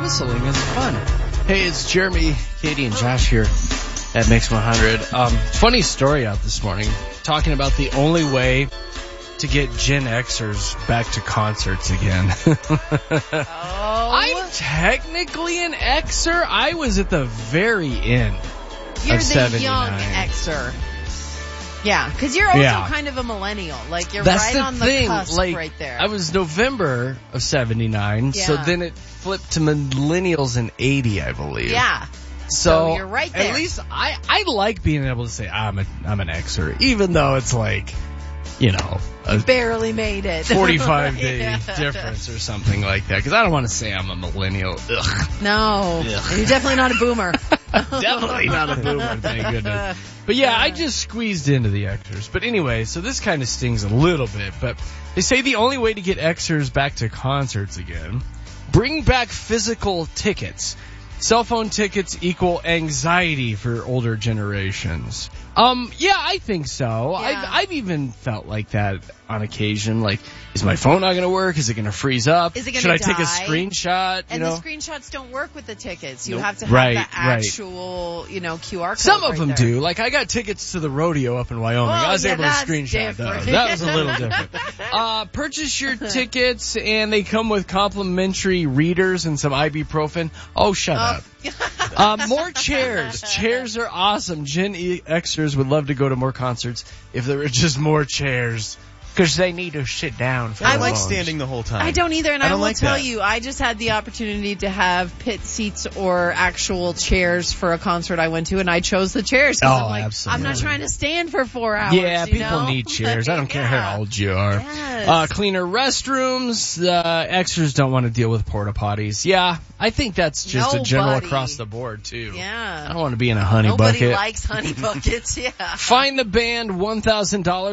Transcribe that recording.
whistling is fun. Hey, it's Jeremy, Katie, and Josh here at Mix 100. Funny story out this morning, talking about the only way to get Gen Xers back to concerts again. I'm technically an Xer. I was at the very end You're of the 79. young Xer. Yeah, because you're also kind of a millennial. Like, you're That's right the on thing. the cusp like, right there. I was November of 79, so then it flipped to millennials in 80, I believe. Yeah. So you're right there. At least I like being able to say I'm an Xer, even though it's like, you know, you barely made it. 45-day difference or something like that. Because I don't want to say I'm a millennial. Ugh. No. Ugh. You're definitely not a boomer. Definitely not a boomer, thank goodness. But yeah, I just squeezed into the Xers. But anyway, so this kind of stings a little bit. But they say the only way to get Xers back to concerts again, bring back physical tickets. Cell phone tickets equal anxiety for older generations. Yeah, I think so. Yeah. I've even felt like that on occasion. Like, is my phone not going to work? Is it going to freeze up? Is it going Should to I take a die? screenshot? And the screenshots don't work with the tickets. You Nope. have to have the actual, QR code. Some of right them there. do. Like, I got tickets to the rodeo up in Wyoming. I was able to screenshot those. That was a little different. Purchase your tickets, and they come with complimentary readers and some ibuprofen. Oh, shut up. More chairs. Chairs are awesome. Gen Xers would love to go to more concerts if there were just more chairs. Because they need to sit down for I like standing the whole time. I don't either, and I will like tell that. you, I just had the opportunity to have pit seats or actual chairs for a concert I went to, and I chose the chairs. Oh, I'm like, absolutely. I'm not trying to stand for 4 hours. Yeah, you people know? need chairs. I don't care how old you are. Yes. Cleaner restrooms. Xers don't want to deal with porta potties. Yeah, I think that's just a general across the board, too. Yeah. I don't want to be in a honey Nobody bucket. likes honey buckets, yeah. Find the band $1,000